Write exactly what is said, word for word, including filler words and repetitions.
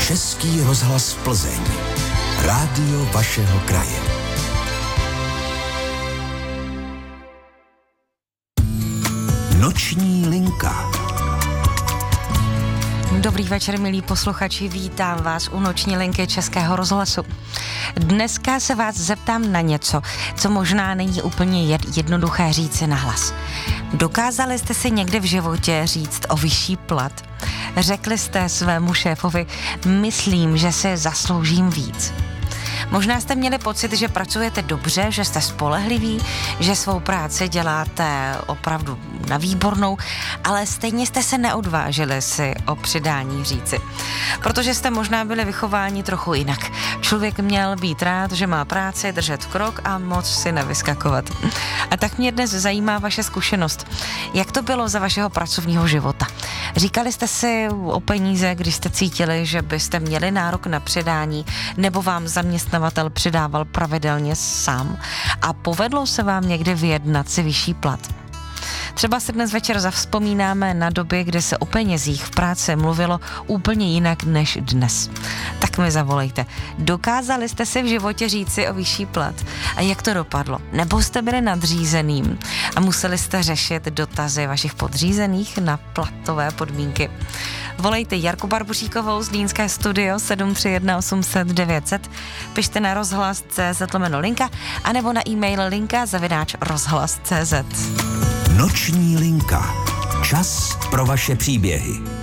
Český rozhlas Plzeň. Rádio vašeho kraje. Noční linka. Dobrý večer, milí posluchači, vítám vás u Noční linky Českého rozhlasu. Dneska se vás zeptám na něco, co možná není úplně jednoduché říci nahlas. Dokázali jste si někde v životě říct o vyšší plat? Řekli jste svému šéfovi, myslím, že si zasloužím víc. Možná jste měli pocit, že pracujete dobře, že jste spolehliví, že svou práci děláte opravdu na výbornou, ale stejně jste se neodvážili si o přidání říci. Protože jste možná byli vychováni trochu jinak. Člověk měl být rád, že má práci, držet krok a moc si nevyskakovat. A tak mě dnes zajímá vaše zkušenost. Jak to bylo za vašeho pracovního života? Říkali jste si o peníze, když jste cítili, že byste měli nárok na přidání, nebo vám zaměstnavatel přidával pravidelně sám? A povedlo se vám někdy vyjednat si vyšší plat? Třeba si dnes večer zavzpomínáme na doby, kdy se o penězích v práci mluvilo úplně jinak než dnes. Tak mi zavolejte. Dokázali jste si v životě říci o vyšší plat? A jak to dopadlo? Nebo jste byli nadřízeným a museli jste řešit dotazy vašich podřízených na platové podmínky? Volejte Jarku Barboříkovou z Zlínské studio sedm tři jedna osm set devět set, pište na rozhlas tečka cé zet lomeno linka, anebo na e-mail linka zavináč rozhlas tečka cé zet. Noční linka. Čas pro vaše příběhy.